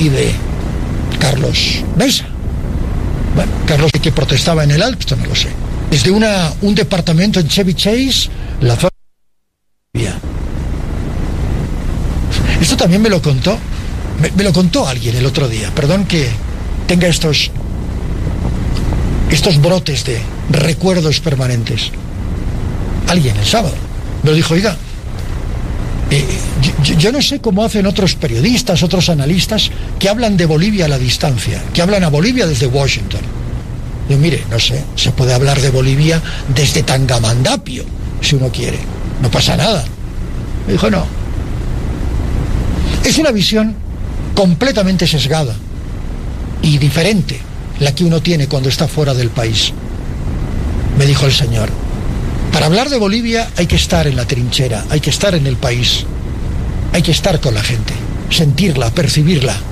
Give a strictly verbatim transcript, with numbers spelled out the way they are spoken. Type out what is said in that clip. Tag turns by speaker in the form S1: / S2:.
S1: y de Carlos Mesa. Bueno, Carlos que protestaba en el Alto, no lo sé. Desde una, un departamento en Chevy Chase, la zona de Bolivia. Esto también me lo contó, me, me lo contó alguien el otro día. Perdón que tenga estos, estos brotes de recuerdos permanentes. Alguien el sábado me lo dijo, oiga, eh, yo, yo no sé cómo hacen otros periodistas, otros analistas que hablan de Bolivia a la distancia, que hablan a Bolivia desde Washington. Yo, mire, no sé, se puede hablar de Bolivia desde Tangamandapio, si uno quiere, no pasa nada. Me dijo, no. Es una visión completamente sesgada y diferente la que uno tiene cuando está fuera del país, me dijo el señor. Para hablar de Bolivia hay que estar en la trinchera, hay que estar en el país, hay que estar con la gente, sentirla, percibirla.